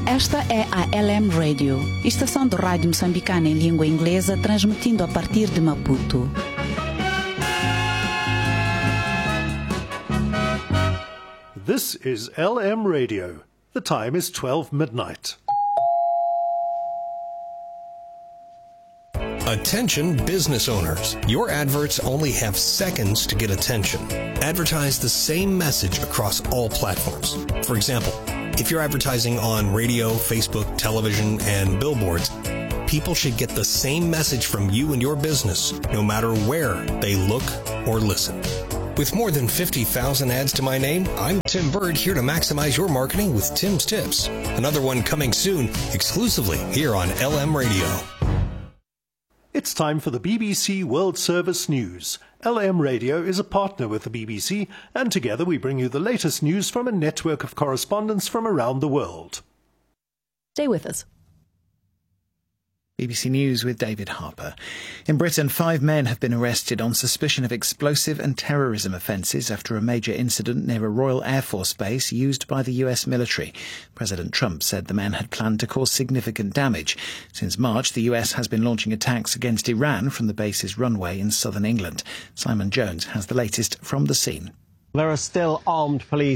Esta é a LM Radio, estação de rádio moçambicana em língua inglesa, transmitindo a partir de Maputo. This is LM Radio. The time is 12 midnight. Attention business owners. Your adverts only have seconds to get attention. Advertise the same message across all platforms. For example, if you're advertising on radio, Facebook, television, and billboards, people should get the same message from you and your business, no matter where they look or listen. With more than 50,000 ads to my name, I'm Tim Bird, here to maximize your marketing with Tim's Tips. Another one coming soon, exclusively here on LM Radio. It's time for the BBC World Service News. LM Radio is a partner with the BBC, and together we bring you the latest news from a network of correspondents from around the world. Stay with us. BBC News with David Harper. In Britain, 5 men have been arrested on suspicion of explosive and terrorism offences after a major incident near a Royal Air Force base used by the US military. President Trump said the men had planned to cause significant damage. Since March, the US has been launching attacks against Iran from the base's runway in southern England. Simon Jones has the latest from the scene. There are still armed police